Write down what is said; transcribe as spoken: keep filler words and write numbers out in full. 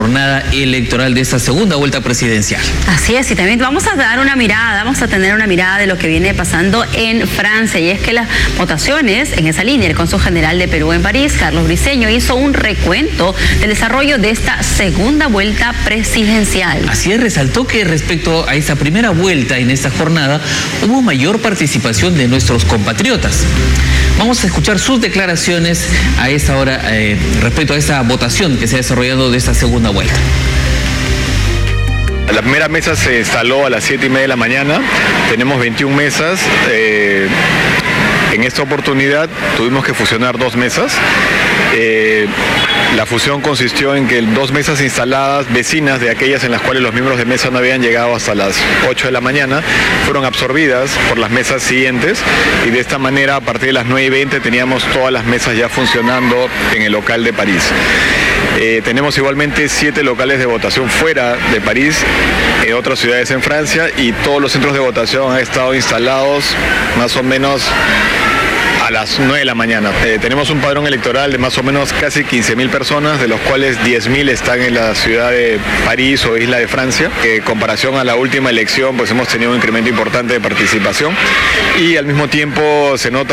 jornada electoral de esta segunda vuelta presidencial. Así es, y también vamos a dar una mirada, vamos a tener una mirada de lo que viene pasando en Francia, y es que las votaciones en esa línea, el Cónsul General de Perú en París, Carlos Briceño, hizo un recuento del desarrollo de esta segunda vuelta presidencial. Así es, resaltó que respecto a esa primera vuelta en esta jornada hubo mayor participación de nuestros compatriotas. Vamos a escuchar sus declaraciones a esta hora eh, respecto a esa votación que se ha desarrollado de esta segunda vuelta. La primera mesa se instaló a las siete y media de la mañana, tenemos veintiuna mesas. Eh, en esta oportunidad tuvimos que fusionar dos mesas. Eh, la fusión consistió en que dos mesas instaladas, vecinas de aquellas en las cuales los miembros de mesa no habían llegado hasta las ocho de la mañana, fueron absorbidas por las mesas siguientes, y de esta manera a partir de las nueve y veinte teníamos todas las mesas ya funcionando en el local de París. Eh, tenemos igualmente siete locales de votación fuera de París, en otras ciudades en Francia, y todos los centros de votación han estado instalados más o menos a las nueve de la mañana. Eh, tenemos un padrón electoral de más o menos casi quince mil personas, de los cuales diez mil están en la ciudad de París o Isla de Francia. Que en comparación a la última elección, pues hemos tenido un incremento importante de participación, y al mismo tiempo se nota